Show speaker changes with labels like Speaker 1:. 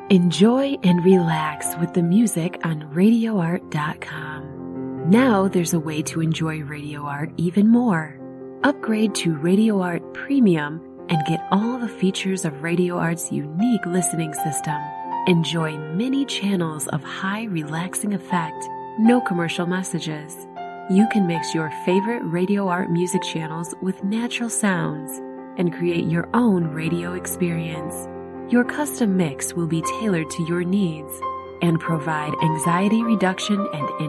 Speaker 1: Enjoy and relax with the music on RadioArt.com. Now there's a way to enjoy Radio Art even more. Upgrade to Radio Art Premium and get all the features of Radio Art's unique listening system. Enjoy many channels of high relaxing effect, no commercial messages. You can mix your favorite Radio Art music channels with natural sounds and create your own radio experience. Your custom mix will be tailored to your needs and provide anxiety reduction and